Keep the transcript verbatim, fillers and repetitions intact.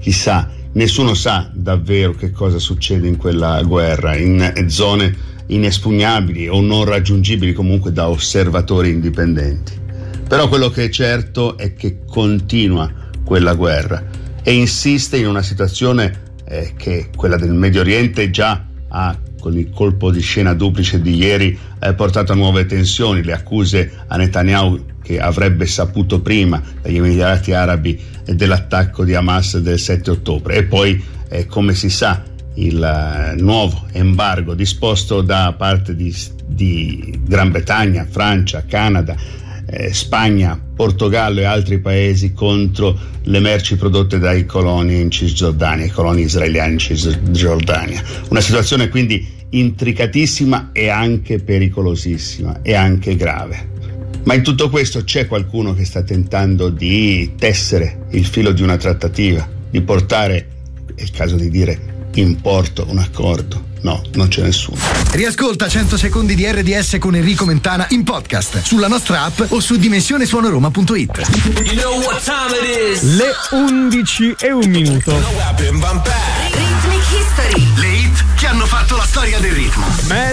chissà, nessuno sa davvero che cosa succede in quella guerra, in zone inespugnabili o non raggiungibili comunque da osservatori indipendenti. Però quello che è certo è che continua quella guerra e insiste in una situazione eh, che quella del Medio Oriente già ha, con il colpo di scena duplice di ieri, ha portato a nuove tensioni. Le accuse a Netanyahu, che avrebbe saputo prima dagli Emirati Arabi dell'attacco di Hamas del sette ottobre, e poi eh, come si sa il uh, nuovo embargo disposto da parte di, di Gran Bretagna, Francia, Canada, eh, Spagna, Portogallo e altri paesi contro le merci prodotte dai coloni in Cisgiordania, i coloni israeliani in Cisgiordania. Una situazione quindi intricatissima e anche pericolosissima e anche grave. Ma in tutto questo c'è qualcuno che sta tentando di tessere il filo di una trattativa, di portare, è il caso di dire, in porto un accordo. No, non c'è nessuno. Riascolta cento secondi di R D S con Enrico Mentana in podcast sulla nostra app o su dimensione suono roma punto it. You know what time it is? Le undici e un minuto. Rhythmic History. Le hit che hanno fatto la storia del ritmo.